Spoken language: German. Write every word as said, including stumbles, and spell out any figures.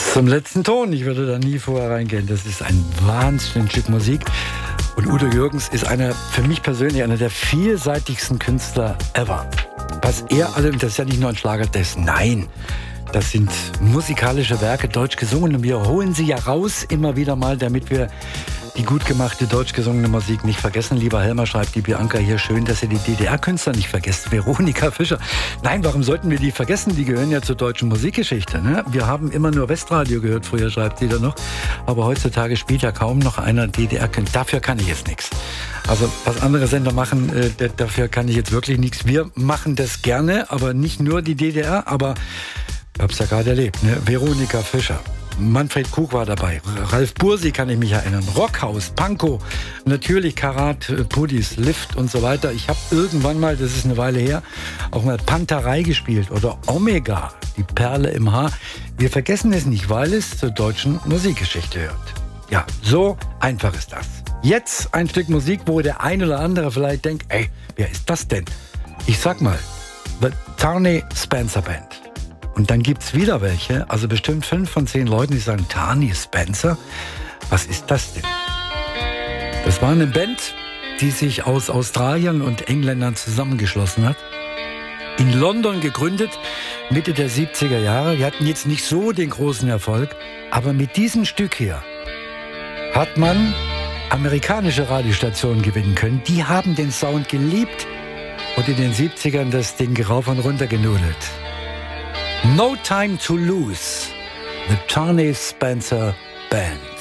Bis zum letzten Ton. Ich würde da nie vorher reingehen. Das ist ein Wahnsinnsstück Musik. Und Udo Jürgens ist einer, für mich persönlich, einer der vielseitigsten Künstler ever. Was er alle, das ist ja nicht nur ein Schlagertest, nein. Das sind musikalische Werke, deutsch gesungen. Und wir holen sie ja raus immer wieder mal, damit wir die gut gemachte deutsch gesungene Musik nicht vergessen. Lieber Helmer, schreibt die Bianca hier, schön, dass ihr die D D R-Künstler nicht vergesst. Veronika Fischer. Nein, warum sollten wir die vergessen? Die gehören ja zur deutschen Musikgeschichte. Ne? Wir haben immer nur Westradio gehört, früher schreibt sie da noch. Aber heutzutage spielt ja kaum noch einer D D R-Künstler. Dafür kann ich jetzt nichts. Also was andere Sender machen, äh, dafür kann ich jetzt wirklich nichts. Wir machen das gerne, aber nicht nur die D D R, aber ich hab's ja gerade erlebt. Ne? Veronika Fischer. Manfred Krug war dabei, Ralf Bursi kann ich mich erinnern, Rockhaus, Pankow, natürlich Karat, Pudis, Lift und so weiter. Ich habe irgendwann mal, das ist eine Weile her, auch mal Panterei gespielt oder Omega, die Perle im Haar. Wir vergessen es nicht, weil es zur deutschen Musikgeschichte hört. Ja, so einfach ist das. Jetzt ein Stück Musik, wo der ein oder andere vielleicht denkt, ey, wer ist das denn? Ich sag mal, The Tharney Spencer Band. Und dann gibt's wieder welche, also bestimmt fünf von zehn Leuten, die sagen, Tharney Spencer, was ist das denn? Das war eine Band, die sich aus Australiern und Engländern zusammengeschlossen hat. In London gegründet, Mitte der siebziger Jahre. Die hatten jetzt nicht so den großen Erfolg, aber mit diesem Stück hier hat man amerikanische Radiostationen gewinnen können. Die haben den Sound geliebt und in den siebzigern das Ding rauf und runter genudelt. No Time to Lose, the Tharney Spencer Band.